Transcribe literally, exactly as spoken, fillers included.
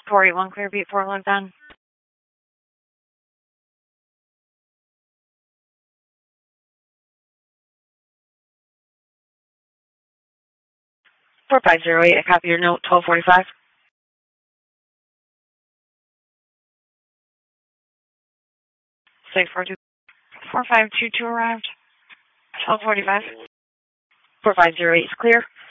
four eight one clear, beat four one down. four five zero eight, I copy your note, twelve forty-five. six four two. four five two two arrived, twelve forty-five. four five zero eight is clear.